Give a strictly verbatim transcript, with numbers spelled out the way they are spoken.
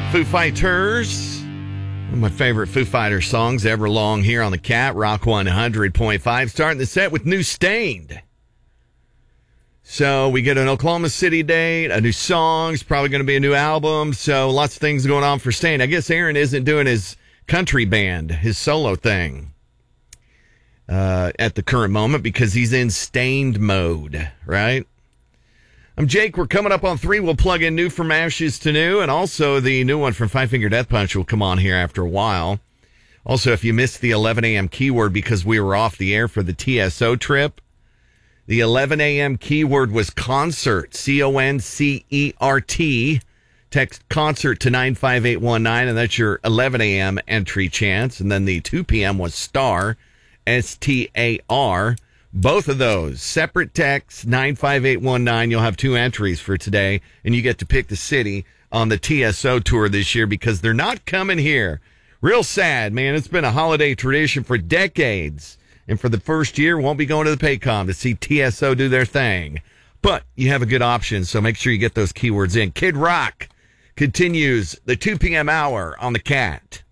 Foo Fighters. One of my favorite Foo Fighters songs ever long here on the Cat, Rock one hundred point five. Starting the set with New Stained. So we get an Oklahoma City date, a new song. It's probably going to be a new album. So lots of things going on for Stained. I guess Aaron isn't doing his country band, his solo thing uh, at the current moment because he's in Stained mode, right? I'm Jake. We're coming up on three. We'll plug in New from Ashes to New, and also the new one from Five Finger Death Punch will come on here after a while. Also, if you missed the eleven a.m. keyword because we were off the air for the T S O trip, the eleven a.m. keyword was concert, C O N C E R T. Text concert to nine five eight one nine, and that's your eleven a.m. entry chance. And then the two p.m. was star, S T A R. Both of those, separate texts, nine five eight one nine. You'll have two entries for today, and you get to pick the city on the T S O tour this year because they're not coming here. Real sad, man. It's been a holiday tradition for decades. And for the first year, won't be going to the Paycom to see T S O do their thing. But you have a good option, so make sure you get those keywords in. Kid Rock continues the two p.m. hour on the Cat.